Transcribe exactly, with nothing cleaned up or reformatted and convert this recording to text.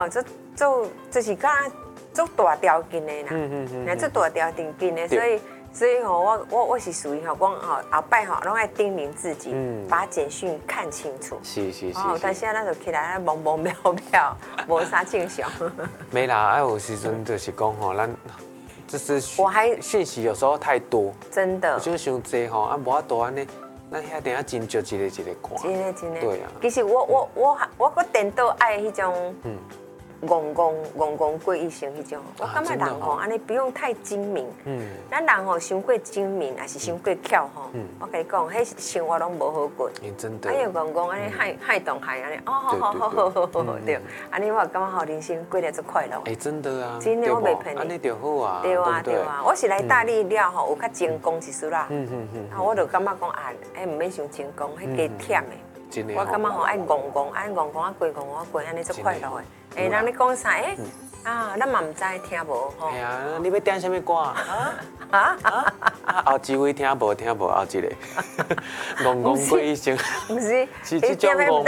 哦，这做就是讲做大条件的啦， 嗯嗯嗯那做大条件的，所以所以吼，我我我是属于吼，讲吼后摆吼，拢爱叮咛自己，把简讯看清楚。 是是是。 哦，但现在那就起来懵懵渺渺，无啥正常。 没啦，啊有时阵就是讲吼，咱就是我还讯息有时候太多， 真的， 就伤济吼，啊无法度安尼。咱遐定下真少一个一个看， 真的真的。 对啊。 其实我我我我个电脑爱迄种，嗯，戆戆戆戆过一生迄种，我感觉人吼安尼不用太精明，嗯，咱人吼伤过精明，还是伤过巧吼，嗯，我跟你讲，迄生活拢无好过。 哎，真的。 哎呀，戆戆安尼害害动害安尼，哦，好好好好好好对，安尼我感觉吼人生过得足快乐。 哎，真的啊。 真的我袂骗你。 安尼就好啊。 对啊对啊，我是来大理了吼，有较成功一丝啦。嗯嗯嗯。啊，我就感觉讲啊，哎，唔免伤成功，迄加忝的。 真的。 我感觉吼爱戆戆，爱戆戆啊过戆戆啊过，安尼足快乐的。哎，人咧讲啥？哎，啊，咱嘛唔知听无吼。 哎呀，你要点什么歌啊？啊啊啊！后一位听无听无，后一个戆戆过一生。 唔是， 是这种戆